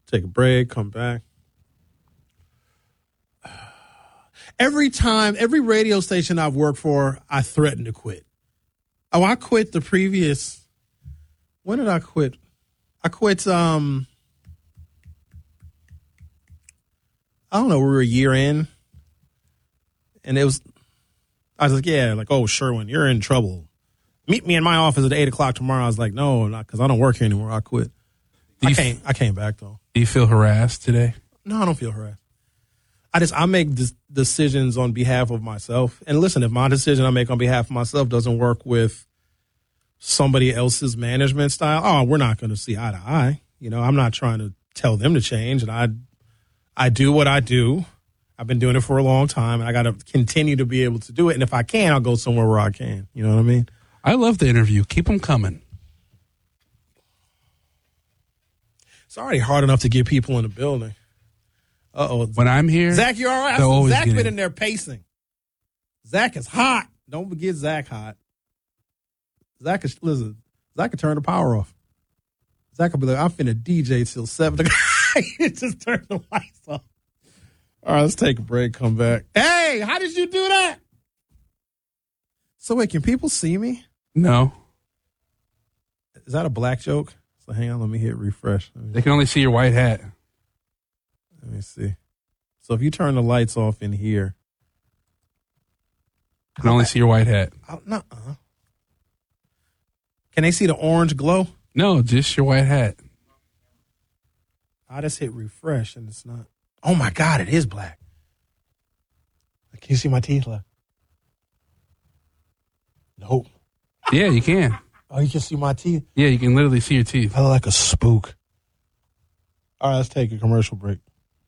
Take a break, come back. Every radio station I've worked for, I threatened to quit. Oh, I quit the previous. When did I quit? I quit, I don't know, we were a year in. And I was like, yeah, like, oh, Sherwin, you're in trouble. Meet me in my office at 8 o'clock tomorrow. I was like, no, not because I don't work here anymore. I quit. I came back, though. Do you feel harassed today? No, I don't feel harassed. I make decisions on behalf of myself. And listen, if my decision I make on behalf of myself doesn't work with somebody else's management style, we're not going to see eye to eye. You know, I'm not trying to tell them to change. And I do what I do. I've been doing it for a long time, and I got to continue to be able to do it. And if I can, I'll go somewhere where I can. You know what I mean? I love the interview. Keep them coming. It's already hard enough to get people in the building. Uh-oh. When I'm here, Zach, you're all right? Zach's been in there pacing. Zach is hot. Don't get Zach hot. Zach could turn the power off. Zach could be like, I'm finna DJ till 7 o'clock. Just turn the lights off. All right, let's take a break, come back. Hey, how did you do that? So wait, can people see me? No. Is that a black joke? So hang on, let me hit refresh. They can only see your white hat. Let me see. So if you turn the lights off in here. They can only see your white hat. Can they see the orange glow? No, just your white hat. I just hit refresh and it's not. Oh my God, it is black. Can you see my teeth left? Nope. Yeah, you can. Oh, you can see my teeth? Yeah, you can literally see your teeth. I look like a spook. All right, let's take a commercial break.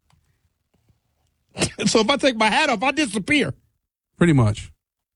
So if I take my hat off, I disappear. Pretty much.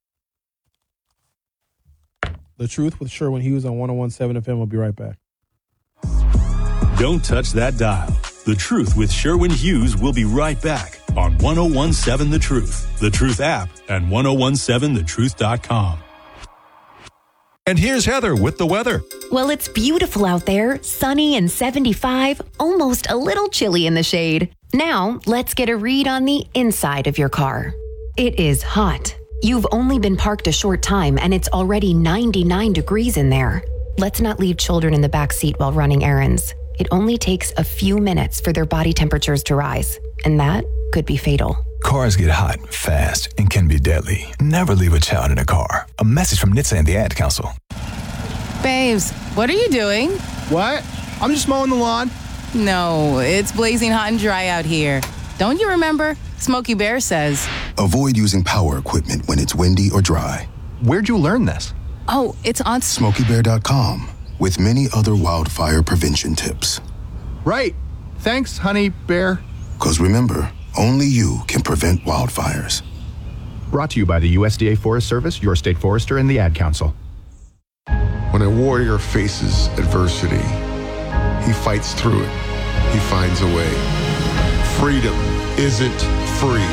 The Truth with Sherwin Hughes on 101.7 FM. We'll be right back. Don't touch that dial. The Truth with Sherwin Hughes will be right back on 101.7 The Truth, The Truth app, and 101.7thetruth.com. And here's Heather with the weather. Well, it's beautiful out there, sunny and 75, almost a little chilly in the shade. Now, let's get a read on the inside of your car. It is hot. You've only been parked a short time and it's already 99 degrees in there. Let's not leave children in the back seat while running errands. It only takes a few minutes for their body temperatures to rise, and that could be fatal. Cars get hot, fast, and can be deadly. Never leave a child in a car. A message from NHTSA and the Ad Council. Babes, what are you doing? What? I'm just mowing the lawn. No, it's blazing hot and dry out here. Don't you remember? Smokey Bear says, avoid using power equipment when it's windy or dry. Where'd you learn this? Oh, it's on SmokeyBear.com with many other wildfire prevention tips. Right. Thanks, honey bear. Because remember, only you can prevent wildfires. Brought to you by the USDA Forest Service, your state forester, and the Ad Council. When a warrior faces adversity, he fights through it. He finds a way. Freedom isn't free.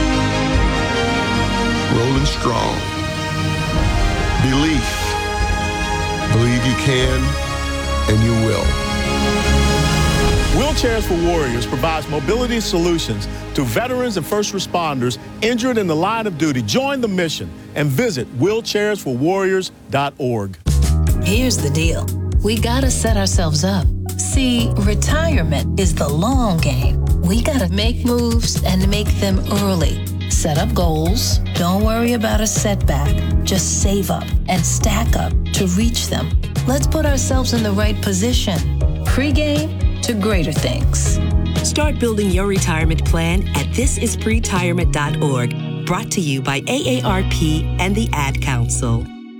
Rolling strong. Belief. Believe you can, and you will. Wheelchairs for Warriors provides mobility solutions to veterans and first responders injured in the line of duty. Join the mission and visit wheelchairsforwarriors.org. Here's the deal. We gotta set ourselves up. See, retirement is the long game. We gotta make moves and make them early. Set up goals. Don't worry about a setback. Just save up and stack up to reach them. Let's put ourselves in the right position. Pre-game to greater things. Start building your retirement plan at thisispretirement.org. Brought to you by AARP and the Ad Council.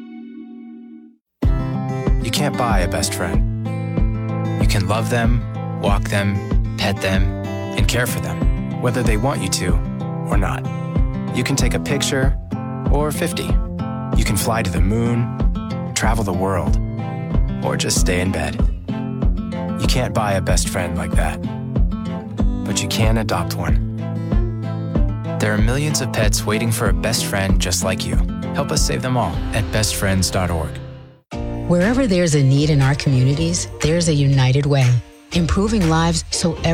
You can't buy a best friend. You can love them, walk them, pet them, and care for them, whether they want you to or not. You can take a picture or 50. You can fly to the moon, travel the world, or just stay in bed. You can't buy a best friend like that, but you can adopt one. There are millions of pets waiting for a best friend just like you. Help us save them all at bestfriends.org. Wherever there's a need in our communities, there's a United Way, improving lives so everyone